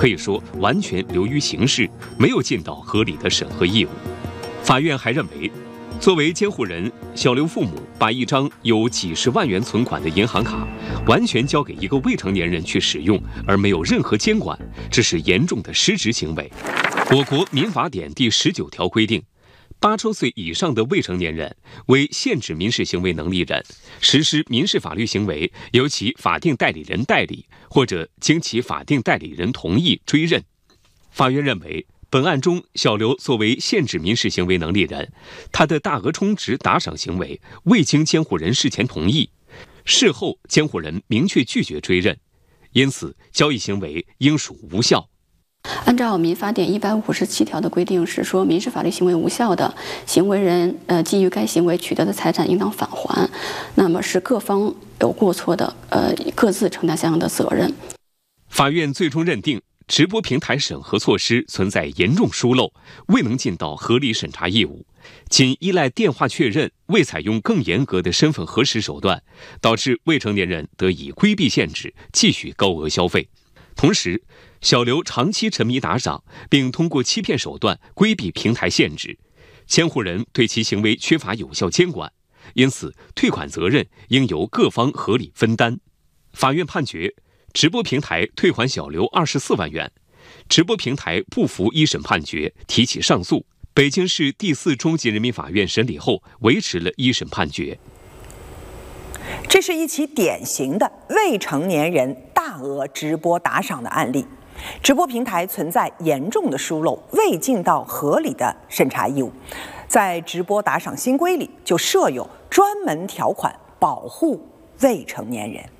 可以说完全流于形式，没有尽到合理的审核义务。法院还认为，作为监护人，小刘父母把一张有几十万元存款的银行卡完全交给一个未成年人去使用，而没有任何监管，这是严重的失职行为。我国民法典第19条规定，8周岁以上的未成年人为限制民事行为能力人，实施民事法律行为由其法定代理人代理，或者经其法定代理人同意追认。法院认为，本案中小刘作为限制民事行为能力人，他的大额充值打赏行为未经监护人事前同意，事后监护人明确拒绝追认，因此交易行为应属无效。 按照民法典157条的规定是说，民事法律行为无效的行为人，基于该行为取得的财产应当返还，那么是各方有过错的，各自承担相应的责任。 法院最终认定，直播平台审核措施存在严重疏漏，未能尽到合理审查义务，仅依赖电话确认，未采用更严格的身份核实手段，导致未成年人得以规避限制，继续高额消费。同时，小刘长期沉迷打赏，并通过欺骗手段规避平台限制，监护人对其行为缺乏有效监管，因此退款责任应由各方合理分担。法院判决，直播平台退还小刘24万元，直播平台不服一审判决，提起上诉。北京市第4中级人民法院审理后，维持了一审判决。 这是一起典型的未成年人大额直播打赏的案例。直播平台存在严重的疏漏，未尽到合理的审查义务。在直播打赏新规里就设有专门条款保护未成年人。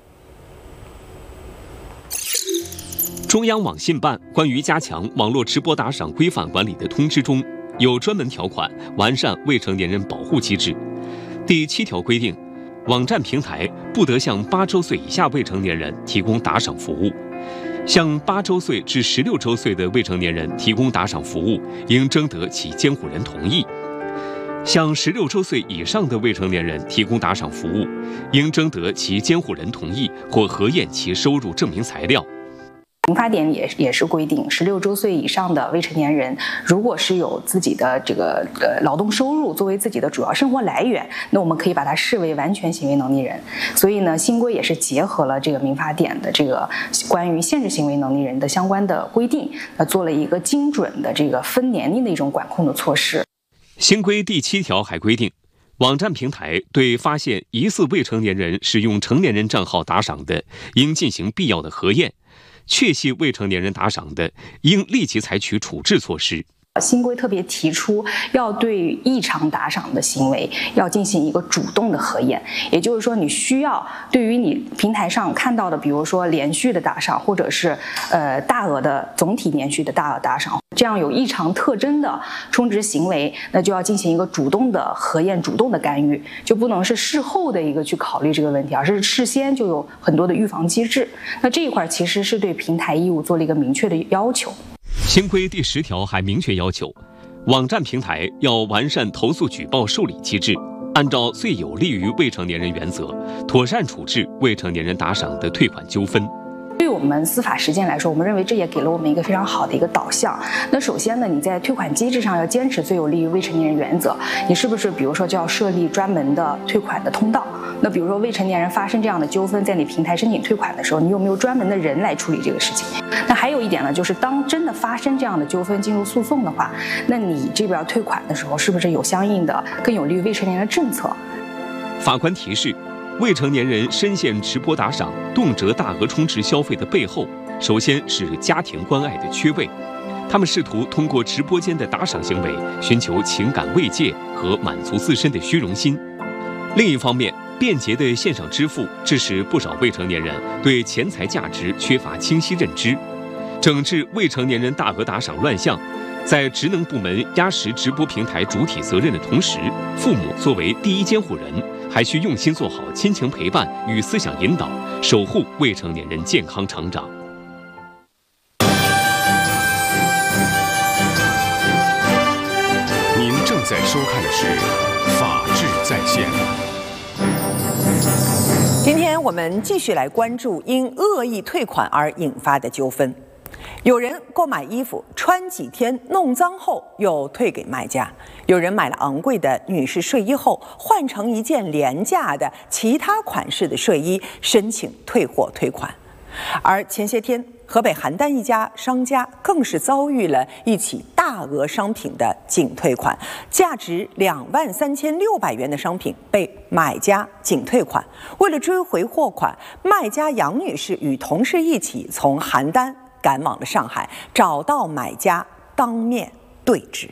中央网信办关于加强网络直播打赏规范管理的通知中有专门条款完善未成年人保护机制。第7条规定，网站平台不得向8周岁以下未成年人提供打赏服务。向8周岁至16周岁的未成年人提供打赏服务，应征得其监护人同意；向16周岁以上的未成年人提供打赏服务，应征得其监护人同意或核验其收入证明材料。 民法典也是规定，16周岁以上的未成年人，如果是有自己的这个劳动收入作为自己的主要生活来源，那我们可以把它视为完全行为能力人。所以呢，新规也是结合了这个民法典的这个关于限制行为能力人的相关的规定，做了一个精准的这个分年龄的一种管控的措施。 新规第7条还规定，网站平台对发现疑似未成年人使用成年人账号打赏的，应进行必要的核验。确系未成年人打赏的，应立即采取处置措施。 新规特别提出，要对异常打赏的行为要进行一个主动的核验，也就是说，你需要对于你平台上看到的，比如说连续的打赏，或者是大额的总体连续的大额打赏，这样有异常特征的充值行为，那就要进行一个主动的核验、主动的干预，就不能是事后的一个去考虑这个问题，而是事先就有很多的预防机制。那这一块其实是对平台义务做了一个明确的要求。 新规第10条还明确要求，网站平台要完善投诉举报受理机制，按照最有利于未成年人原则，妥善处置未成年人打赏的退款纠纷。 对我们司法实践来说，我们认为这也给了我们一个非常好的一个导向。那首先呢，你在退款机制上要坚持最有利于未成年人原则，你是不是比如说就要设立专门的退款的通道？那比如说未成年人发生这样的纠纷，在你平台申请退款的时候，你有没有专门的人来处理这个事情？那还有一点呢，就是当真的发生这样的纠纷进入诉讼的话，那你这边退款的时候，是不是有相应的更有利于未成年人的政策？ 法官提示，未成年人深陷直播打赏、动辄大额充值消费的背后，首先是家庭关爱的缺位。他们试图通过直播间的打赏行为，寻求情感慰藉和满足自身的虚荣心。另一方面，便捷的线上支付致使不少未成年人对钱财价值缺乏清晰认知。整治未成年人大额打赏乱象，在职能部门压实直播平台主体责任的同时，父母作为第一监护人，还需用心做好亲情陪伴与思想引导，守护未成年人健康成长。 您正在收看的是《法治在线》。 今天我们继续来关注因恶意退款而引发的纠纷。 有人购买衣服穿几天弄脏后又退给卖家，有人买了昂贵的女士睡衣后换成一件廉价的其他款式的睡衣申请退货退款。而前些天河北邯郸一家商家更是遭遇了一起大额商品的仅退款，价值23600元的商品被买家仅退款。为了追回货款，卖家杨女士与同事一起从邯郸赶往了上海，找到买家当面对质。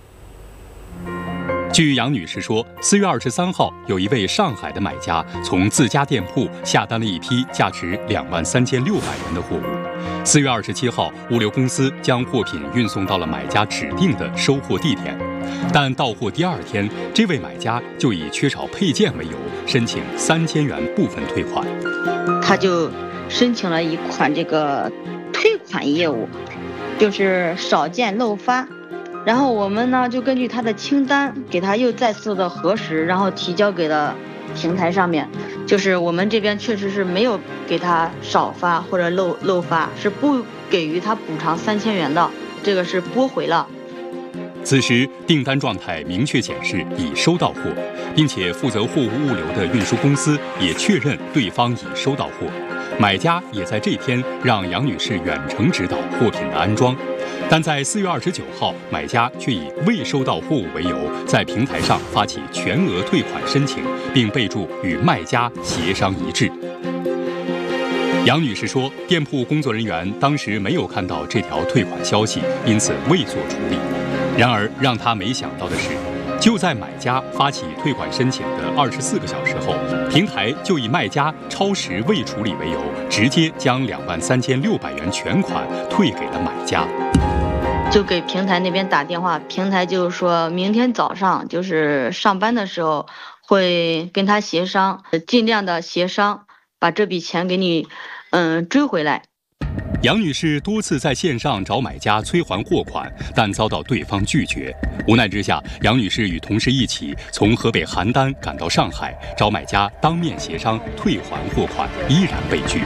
据杨女士说，4月23号，有一位上海的买家从自家店铺下单了一批价值23600元的货物。4月27号，物流公司将货品运送到了买家指定的收货地点，但到货第2天，这位买家就以缺少配件为由，申请3000元部分退款。 他就申请了一款这个退款业务，就是少件漏发。然后我们呢就根据他的清单给他又再次的核实，然后提交给了平台上面。就是我们这边确实是没有给他少发或者漏发，是不给予他补偿3000元的，这个是拨回了。 此时订单状态明确显示已收到货，并且负责货物物流的运输公司也确认对方已收到货。买家也在这天让杨女士远程指导货品的安装，但在4月29号，买家却以未收到货物为由，在平台上发起全额退款申请，并备注与卖家协商一致。杨女士说，店铺工作人员当时没有看到这条退款消息，因此未做处理。然而让她没想到的是，就在买家发起退款申请的24个小时后，平台就以卖家超时未处理为由，直接将23600元全款退给了买家。 就给平台那边打电话，平台就说明天早上就是上班的时候会跟他协商，尽量的协商把这笔钱给你追回来。 杨女士多次在线上找买家催还货款，但遭到对方拒绝。无奈之下，杨女士与同事一起从河北邯郸赶到上海，找买家当面协商退还货款，依然被拒。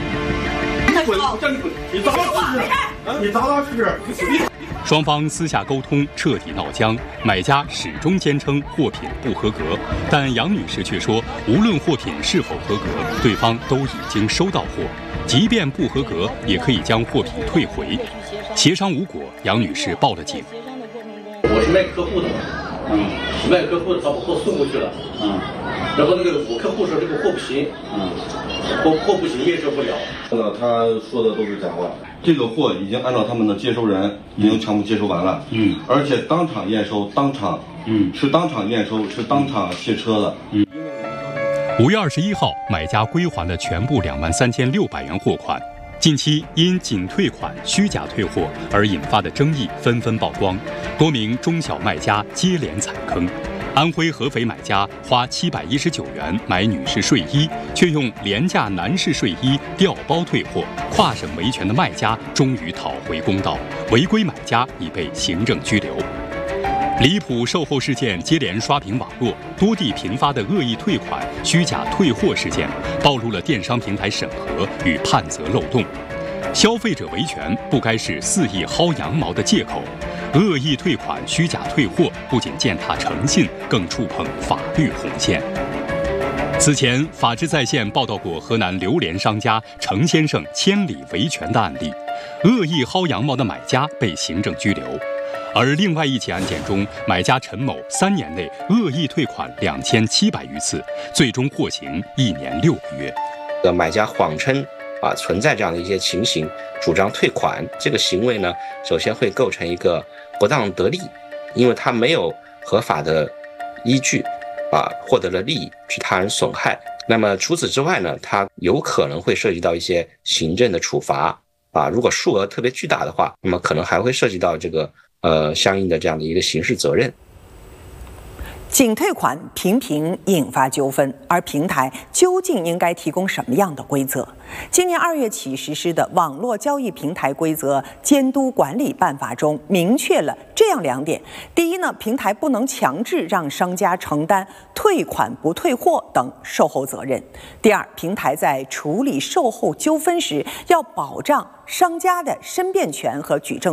你砸他试试！ 双方私下沟通，彻底闹僵。买家始终坚称货品不合格，但杨女士却说，无论货品是否合格，对方都已经收到货，即便不合格，也可以将货品退回。协商无果，杨女士报了警。 我是卖客户的嘛，卖客户的，他把货送过去了，然后那个我客户说这个货不行，货不行，验收不了。 他说的都是假话，这个货已经按照他们的接收人已经全部接收完了，而且当场验收，是当场验收，是当场卸车的。 5月21号，买家归还了全部23600元货款。近期因仅退款、虚假退货而引发的争议纷纷曝光，多名中小卖家接连踩坑。安徽合肥买家花719元买女士睡衣，却用廉价男士睡衣调包退货，跨省维权的卖家终于讨回公道，违规买家已被行政拘留。离谱售后事件接连刷屏网络，多地频发的恶意退款、虚假退货事件，暴露了电商平台审核与判责漏洞。消费者维权不该是肆意薅羊毛的借口，恶意退款、虚假退货不仅践踏诚信，更触碰法律红线。此前，法治在线报道过河南榴莲商家程先生千里维权的案例，恶意薅羊毛的买家被行政拘留。而另外一起案件中，买家陈某3年内恶意退款2700余次，最终获刑1年6个月。 买家谎称存在这样的一些情形，主张退款，这个行为呢，首先会构成一个不当得利，因为他没有合法的依据获得了利益，致他人损害。那么除此之外呢，他有可能会涉及到一些行政的处罚如果数额特别巨大的话，那么可能还会涉及到这个相应的这样的一个刑事责任。 仅退款频频引发纠纷，而平台究竟应该提供什么样的规则？今年2月起实施的《网络交易平台规则监督管理办法》中明确了这样2点：第一呢，平台不能强制让商家承担退款不退货等售后责任；第二，平台在处理售后纠纷时要保障商家的申辩权和举证